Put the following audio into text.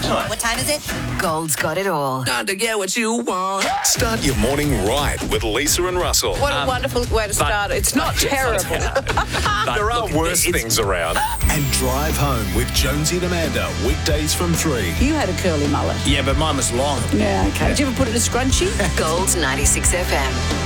What time is it? Gold's got it all. Time to get what you want. Start your morning right with Lisa and Russell. What a wonderful way to start. It's not terrible. There are worse things around. And drive home with Jonesy and Amanda, weekdays from 3. You had a curly mullet. Yeah, but mine was long. Yeah, okay. Did you ever put it in a scrunchie? Gold's 96 FM.